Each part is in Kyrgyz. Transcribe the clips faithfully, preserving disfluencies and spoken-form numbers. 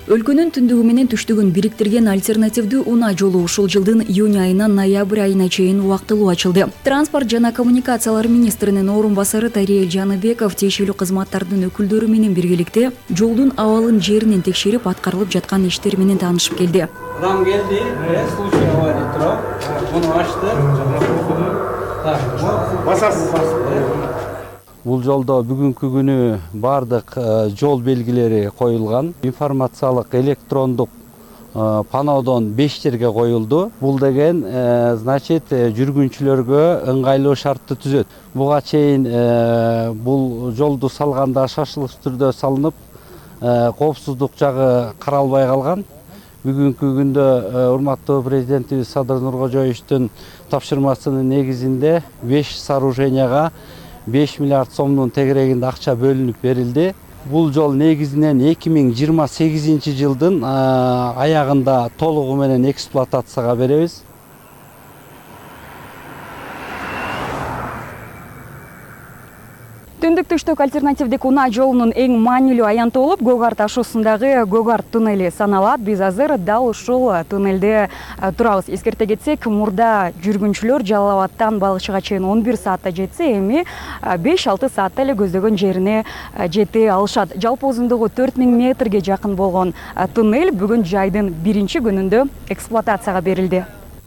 Өлкөнүн түндүгү менен түштүгүн бириктирген альтернативдүү унаа жолу ушул жылдын июнь айынан ноябрь айына чейин убактылуу ачылды. Транспорт жана коммуникациялар министринин орун басары Тария Жаныбеков тиешелүү кызматтардын өкүлдөрү менен биргеликте жолдун абалын жеринен текшерип аткарылып жаткан иштер менен таанышып келди. Адам келди, случай авария турап, муну ачты. Бул жолдо бүгүнкү күнү бардык жол белгилери коюлган. Информациялык электрондук панодон беш жерге коюлду. Бул деген значит жүргүнчүлөргө ыңгайлуу шартты түзөт. Буга чейин бул жолду салганда шашылыш түрдө салынып, коопсуздук жагы каралбай калган. Бүгүнкү күндө урматтуу президентибиз Садыр Нуркожоевичтин тапшырмасынын негизинде беш сооруженияга беш миллиард сомдун тегерегинде акча бөлүнүп берилди. Бул жол негизинен эки миң жыйырма сегизинчи жылдын аягында толугу менен эксплуатацияга беребиз. Түндүк түштүк альтернативдик унаа жолунун эң маанилүү аянты болуп, Көк Ар ташуусундагы Көк Ар туннели саналат. Биз азыр дал ушул туннелде турабыз. Эскерте кетсек, мурда жүргүнчүлөр Жалал Абадтан Балыкчыга чейин он бир саатта жетсе, эми беш алты саатта эле көздөгөн жерине жете алышат. Жалпы узундугу төрт миң метрге жакын болгон туннель бүгүн жайдын биринчи күнүндө эксплуатацияга берилди.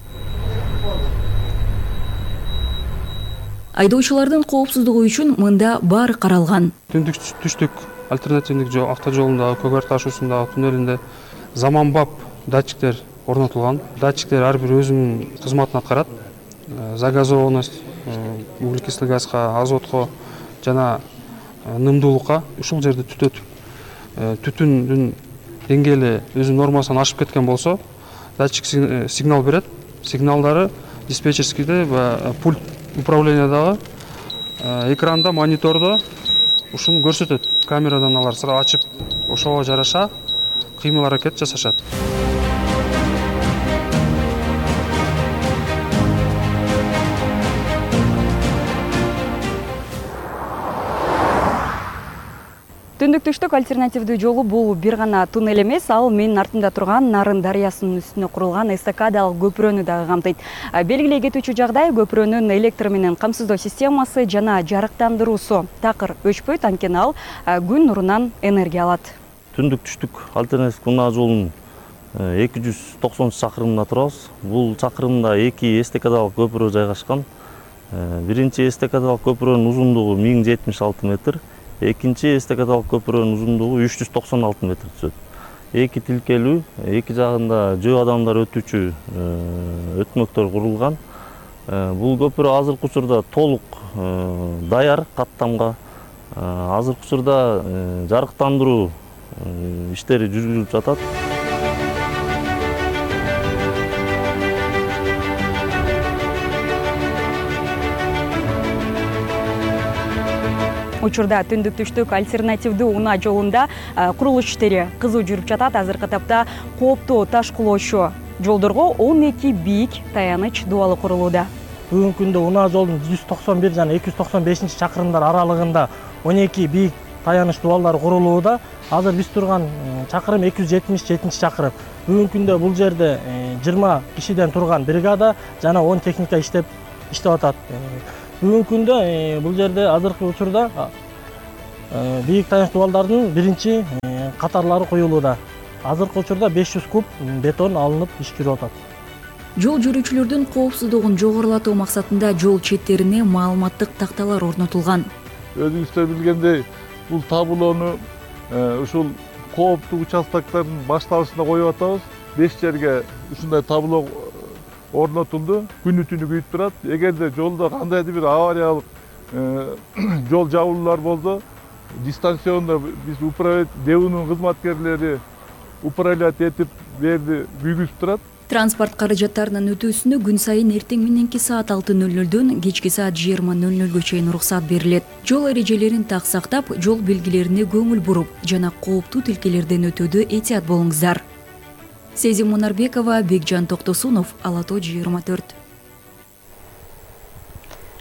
Айдоочулардын коопсуздугу үчүн мында баары каралган. Түндүк түштүк альтернативдик жол автожолундагы Көк Ар ташуусундагы туннелинде заманбап датчиктер орнотулган. Датчиктер ар бир өзүнүн кызматын аткарат. Загазованность, углекислый газга, азотко жана нымдуулукка ушул жерде түтөт. Түтүндүн деңгээли өзүнүн нормасынан ашып кеткен болсо, датчик сигнал берет. Сигналдары диспетчерскийде пульт управлениядагы экранда, монитордо ушуну көрсөтөт. Камерадан алар сыра ачып, ошого жараша кыймыл аракет жасашат. Түндүк түштүк альтернативдүү жолу бул бир гана туннель эмес, ал менин артымда турган Нарын дарыясынын үстүнө курулган эстакадалык көпүрөнү дагы камтыйт. Белгилей кетүүчү жагдай көпүрөнүн электр менен камсыздоо системасы жана жарыктандыруусу такыр өчпөйт, анткени ал күн нурунан энергия алат. Түндүк түштүк альтернативдик унаа жолунун эки жүз токсонунчу чакырымында турабыз. Бул чакырымда эки эстакадалык көпүрө жайгашкан. Биринчи эстакадалык көпүрөнүн узундугу миң жетимиш алты метр. Экинчи эстакадалык көпүрөнүн узундугу үч жүз токсон алты метр түзөт. Эки тилкелүү, эки жагында жөө адамдар өтүүчү өтмөктөр курулган. Бул көпүрө азыркы учурда толук даяр каттамга. Азыркы учурда жарыктандыруу иштери жүргүзүлүп жатат. Учурда түндүк түштүк альтернативдүү унаа жолунда курулуш иштери кызуу жүрүп жатат. Азыркы тапта кооптуу таш кулоочу жолдорго он эки бийик таяныч дубалы курулууда. Бүгүнкү күндө унаа жолдун жүз токсон бир жана эки жүз токсон бешинчи чакырымдар аралыгында он эки бийик таяныч дубалдар курулууда. Азыр биз турган чакырым эки жүз жетимиш жетинчи чакырым. Бүгүнкү күндө бул жерде жыйырма кишиден турган бригада жана он техника иштеп иштеп атат. Бүгүнкү күндө бул жерде азыркы учурда бийик таяныч дубалдардын биринчи катарлары коюлууда. Азыркы учурда беш жүз куб бетон алынып иш жүрүп атат. Жол жүрүүчүлөрдүн коопсуздугун жогорулатуу максатында жол четтерине маалыматтык такталар орнотулган. Өзүңүздөр билгендей, бул табулоону ушул кооптуу участоктордун башталышына коюп атабыз. беш жерге ушундай табулоо орнотулду. Күнү түнү күйүп турат. Эгерде жолдо кандайдыр бир авариялык жол жабуулар болсо, дистанциондо биз управлять ДЭУнун кызматкерлери управлять этип берди күйгүзүп турат. Транспорт каражаттарынын өтүүсүнө күн сайын эртең мененки саат алты нөл нөлдөн кечки саат жыйырма нөл нөлгө чейин уруксат берилет. Жол эрежелерин так сактап, жол белгилерине көңүл буруп жана кооптуу тилкелерден өтүүдө этият болуңуздар. Сезим Мунарбекова, Бекжан Токтосунов, Ала тоо жыйырма төрт.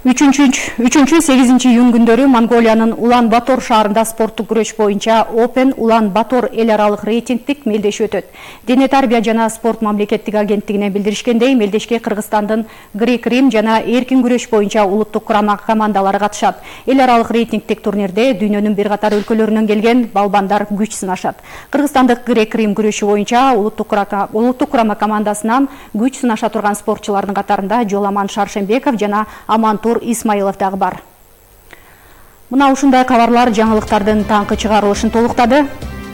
үчүнчү сегизинчи июнь күндөрү Монголиянын Улан Батор шаарында спорттук күрөш боюнча Open Улан Батор эл аралык рейтингдик мелдеши өтөт. Дене тарбия жана спорт мамлекеттик агенттигине билдиришкендей, мелдешке Кыргызстандын грек-рим жана эркин күрөш боюнча улуттук курама командалары катышат. Эл аралык рейтингдик турнирде дүйнөнүн бир катар өлкөлөрүнөн келген балбандар күч сынашат. Кыргызстандык грек-рим күрөшү боюнча улуттук курама командасынан күч сынаша турган спортчулардын катарында Жоламан Шаршембеков жана Амантур Исмаилов дагы бар. Мына ушундай кабарлар жаңылыктардын таңкы чыгарылышын толуктады.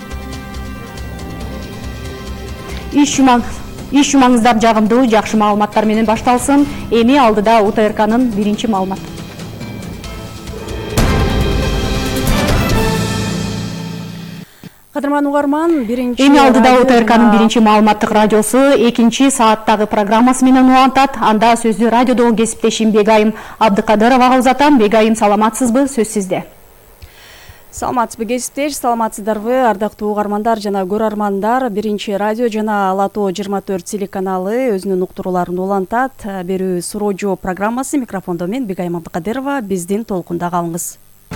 Иш жумаңыздар жагымдуу, жакшы маалыматтар менен башталсын. Эми алдыда У Т Р К'нын биринчи маалыматы. Кадырман угарман, биринчи Эми алдыда У Т Р К'нын биринчи маалыматтык радиосу экинчи сааттагы программасы менен улантат. Анда сөздү радиодогу кесиптешим Бегайым Абдыкадыровага узатам. Бегайым, саламатсызбы? Сөз сизде. Саламатсызбы кесиптеш, саламатсыздарбы ардактуу угармандар жана көрөрмандар. Биринчи радио жана Алато жыйырма төрт телеканалы өзүнүн уктурууларын улантат. Берүү суроо жооп программасы, микрофондо мен Бегайым Абдыкадырова. Биздин толкунда калыңыз.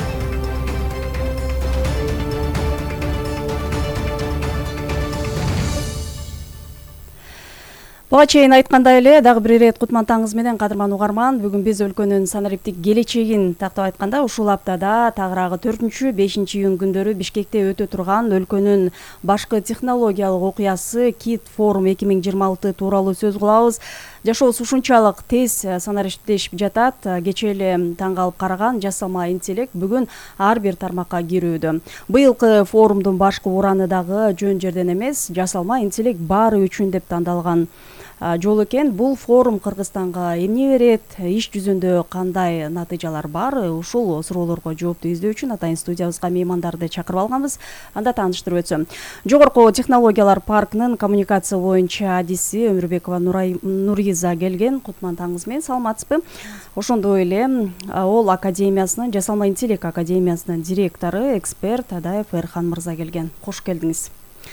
Буга чейин айткандай эле, дагы бир ирет кутмантаңыз менен кадырман угарман. Бүгүн биз өлкөнүн санариптик келечегин тактап айтканда, ушул аптада тагыраагы төртүнчү бешинчи июнь күндөрү Бишкекте өтө турган өлкөнүн башкы технологиялык окуясы Кит форум эки миң жыйырма алты тууралуу сөз кылабыз. Жашообуз ушунчалык тез санариптешип жатат. Кечээ эле таң калып караган жасалма интеллект бүгүн ар бир тармакка кирүүдө. Быйылкы форумдун башкы ураны дагы жөн жерден эмес, жасалма интеллект баары үчүн деп тандалган жол экен. Бул форум Кыргызстанга эмне берет, иш жүзүндө кандай натыйжалар бар? Ушул суроолорго жоопту издөө үчүн атайын студиябызга меймандарды чакырып алганбыз. Анда тааныштырып өтсөм. Жогорку технологиялар паркынын коммуникация боюнча адиси Өмүрбекова Нуриза келген. Кутмантаңыз менен, саламатсызбы? Ошондой эле ол академиясынын, жасалма интеллект академиясынын директору, эксперт Адаев Эрхан мырза келген. Кош келдиңиз.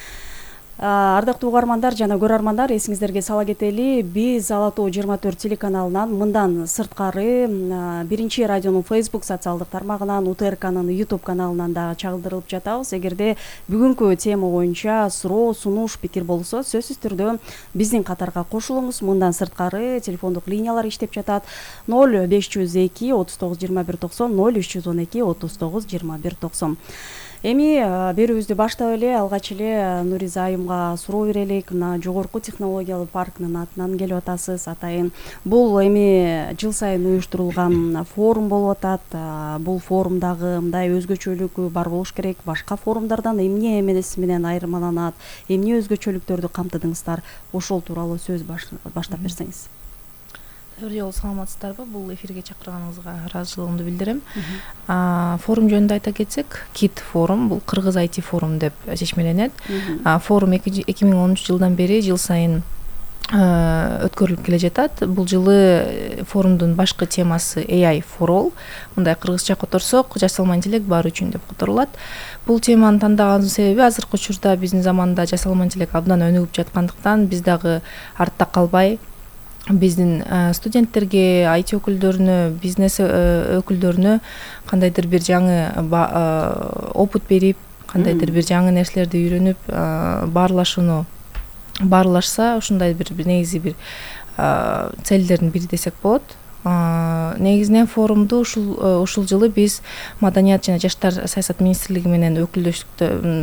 Ардактуу угармандар жана көрөрмандар, эсиңиздерге сала кетели, биз Алато жыйырма төрт телеканалынан мындан сырткары биринчи радионун Facebook социалдык тармагынан, У Т Р К'нын YouTube каналынан да чагылдырылып жатабыз. Эгерде бүгүнкү тема боюнча суроо, сунуш, пикир болсо, сөзсүз түрдө биздин катарга кошулуңуз. Мындан сырткары телефондук линиялар иштеп жатат. ноль беш жүз эки отуз тогуз жыйырма бир токсон, ноль үч жүз он эки отуз тогуз жыйырма бир токсон. Эми берүүбүздү баштап эле алгач эле Нуриза айымга суроо берелик. Мына жогорку технологиялык паркынын атынан келип атасыз, атайын. Бул эми жыл сайын уюштурулган форум болуп атат. Бул форумдагы мындай өзгөчөлүгү бар болуш керек. Башка форумдардан эмне эмеси менен айырмаланат? Эмне өзгөчөлүктөрдү камтыдыңыздар? Ошол тууралуу сөз баштап берсеңиз. Жол саламатсыздарбы? Бул эфирге чакырганыңызга ыраазычылыгымды билдирем. Форум жөнүндө айта кетсек, Кит форум бул Кыргыз ай ти форум деп чечмеленет. Форум эки миң онунчу жылдан бери жыл сайын өткөрүлүп келе жатат. Бул жылы форумдун башкы темасы A I for all. Мындай кыргызча которсок, жасалма интеллект баары үчүн деп которулат. Бул теманы тандаган себеби азыркы учурда биздин заманда жасалма интеллект абдан өнүгүп жаткандыктан биз дагы артта калбай биздин студенттерге, ай ти өкүлдөрүнө, бизнес өкүлдөрүнө кандайдыр бир жаңы опыт берип, кандайдыр бир жаңы нерселерди үйрөнүп, баарлашууну баарлашса, ушундай бир негизи бир целдердин бири десек болот. Негизинен форумду ушул ушул жылы биз Маданият жана Жаштар саясат министрлиги менен өкүлдөштүктө